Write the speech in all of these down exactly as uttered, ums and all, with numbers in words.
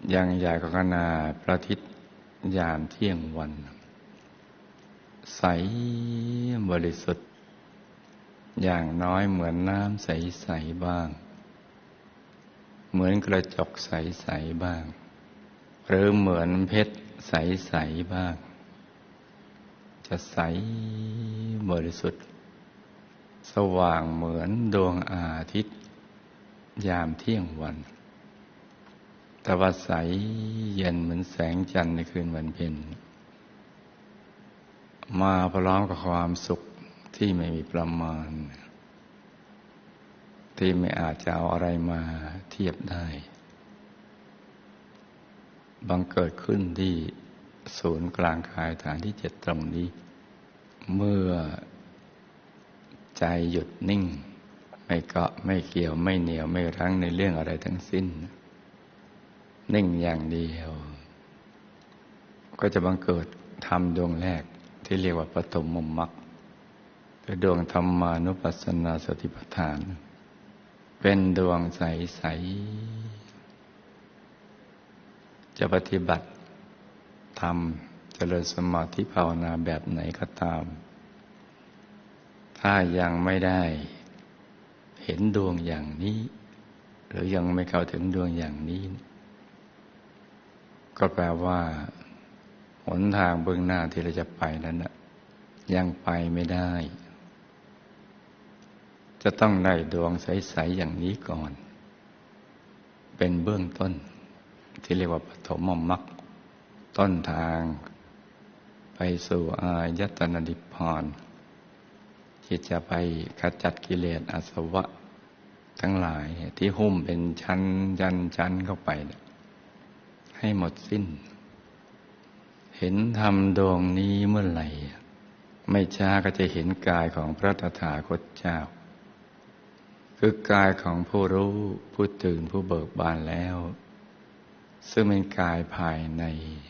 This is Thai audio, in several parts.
ยังใหญ่กว่าขนาดพระอาทิตย์ยามเที่ยงวันใสบริสุทธิ์อย่างน้อยเหมือนน้ำใสๆบ้างเหมือนกระจกใสๆบ้างหรือเหมือนเพชรใสๆบ้างจะใสบริสุทธิ์สว่างเหมือนดวงอาทิตย์ยามเที่ยงวันแต่ว่าใสเย็นเหมือนแสงจันทร์ในคืนวันเพ็ญมาพร้อมกับความสุขที่ไม่มีประมาณที่ไม่อาจจะเอาอะไรมาเทียบได้บังเกิดขึ้นที่ศูนย์กลางกายฐานที่เจ็ดตรงนี้เมื่อใจหยุดนิ่งไม่เกาะไม่เกี่ยวไม่เหนียวไม่รั้งในเรื่องอะไรทั้งสิ้นนิ่งอย่างเดียวก็จะบังเกิดธรรมดวงแรกที่เรียกว่าปฐมมรรคคือดวงธรรมานุปัสสนาสติปัฏฐานเป็นดวงใสๆจะปฏิบัติธรรมเจริญสมาธิภาวนาแบบไหนก็ตามถ้ายังไม่ได้เห็นดวงอย่างนี้หรือยังไม่เข้าถึงดวงอย่างนี้ก็แปลว่าหนทางเบื้องหน้าที่เราจะไปนั้นนะยังไปไม่ได้จะต้องได้ดวงใสๆอย่างนี้ก่อนเป็นเบื้องต้นที่เรียกว่าปฐมมรรคต้นทางไปสู่อายตนะนิพพานที่จะไปขจัดกิเลสอาสวะทั้งหลายที่หุ้มเป็นชั้นยันชั้นเข้าไปให้หมดสิ้นเห็นธรรมดวงนี้เมื่อไหร่ไม่ช้าก็จะเห็นกายของพระตถาคตเจ้าคือกายของผู้รู้ผู้ตื่นผู้เบิกบานแล้วซึ่งเป็นกายภายใน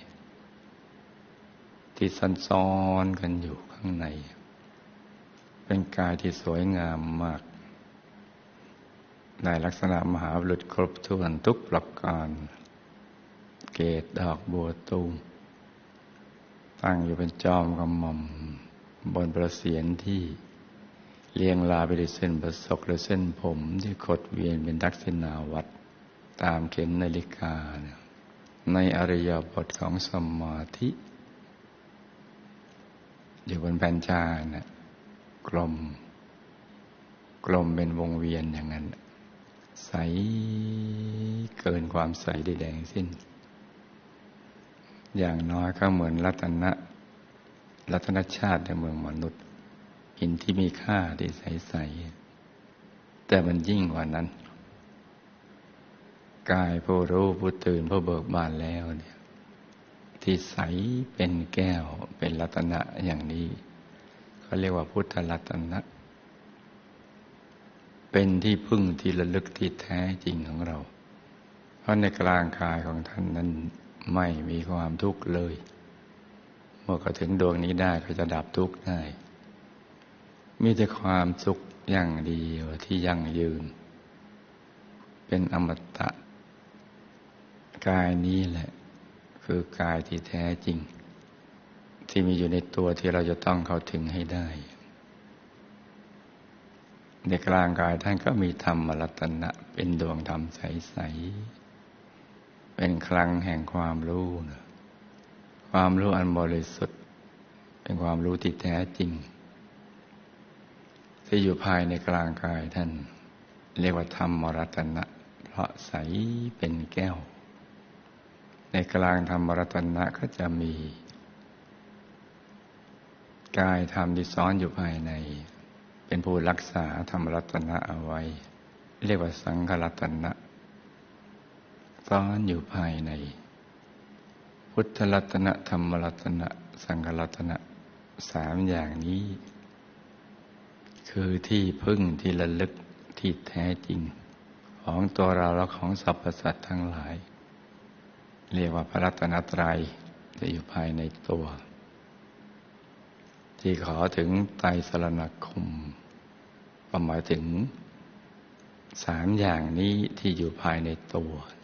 ที่ซ่อนๆกันอยู่ข้างในเป็นกายที่สวยงามมากในลักษณะมหาบุรุษครบถ้วนทุกประการเกศดอกบัวตูมตั้งอยู่เป็นจอมกำมะบนประเสียรที่เรียงรายไปด้วยเส้นประศกและเส้นผมที่ขดเวียนเป็นทักษิณาวัตรตามเข็มนาฬิกาในอริยบทของสมาธิอยู่บนแผ่นชานะกลมกลมเป็นวงเวียนอย่างนั้นใสเกินความใสใดๆสิ้นอย่างน้อยก็เหมือนรัตนะรัตนชาติในเมืองมนุษย์หินที่มีค่าที่ใสๆแต่มันยิ่งกว่านั้นกายผู้รู้ผู้ตื่นผู้เบิกบานแล้วเนี่ยที่ใสเป็นแก้วเป็นรัตนะอย่างนี้เขาเรียกว่าพุทธรัตนะเป็นที่พึ่งที่ระลึกที่แท้จริงของเราเพราะในกลางกายของท่านนั้นไม่มีความทุกข์เลยเมื่อก็ถึงดวงนี้ได้ก็จะดับทุกข์ได้มีแต่ความสุขอย่างเดียวที่ยั่งยืนเป็นอมตะกายนี้แหละคือกายที่แท้จริงที่มีอยู่ในตัวที่เราจะต้องเข้าถึงให้ได้ในกลางกายท่านก็มีธรรมรัตนะเป็นดวงธรรมใสๆเป็นคลังแห่งความรู้นะความรู้อันบริสุทธิ์เป็นความรู้ที่แท้จริงที่อยู่ภายในกลางกายท่านเรียกว่าธรรมรัตนะเพราะใสเป็นแก้วในกลางธรรมรัตนะก็จะมีกายธรรมที่ซ้อนอยู่ภายในเป็นผู้รักษาธรรมรัตนะเอาไว้เรียกว่าสังฆรัตนะซ้อนอยู่ภายในพุทธรัตนะธรรมรัตนะสังฆรัตนะสามอย่างนี้คือที่พึ่งที่ระลึกที่แท้จริงของตัวเราและของสรรพสัตว์ทั้งหลายเรียกว่าพระรัตนตรัยจะอยู่ภายในตัวที่ขอถึงไตรสรณคมก็หมายถึงสามอย่างนี้ที่อยู่ภายในตัว